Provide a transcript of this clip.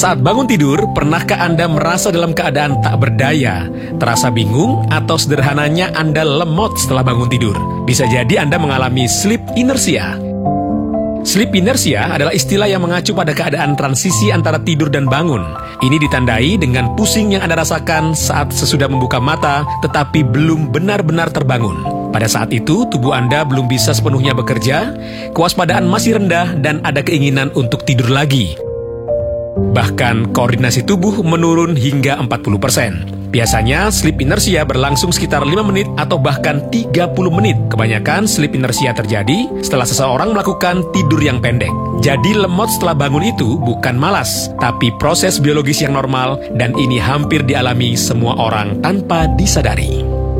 Saat bangun tidur, pernahkah Anda merasa dalam keadaan tak berdaya, terasa bingung, atau sederhananya Anda lemot setelah bangun tidur? Bisa jadi Anda mengalami sleep inertia. Sleep inertia adalah istilah yang mengacu pada keadaan transisi antara tidur dan bangun. Ini ditandai dengan pusing yang Anda rasakan saat sesudah membuka mata, tetapi belum benar-benar terbangun. Pada saat itu, tubuh Anda belum bisa sepenuhnya bekerja, kewaspadaan masih rendah, dan ada keinginan untuk tidur lagi. Bahkan, koordinasi tubuh menurun hingga 40%. Biasanya, sleep inertia berlangsung sekitar 5 menit atau bahkan 30 menit. Kebanyakan sleep inertia terjadi setelah seseorang melakukan tidur yang pendek. Jadi lemot setelah bangun itu bukan malas, tapi proses biologis yang normal dan ini hampir dialami semua orang tanpa disadari.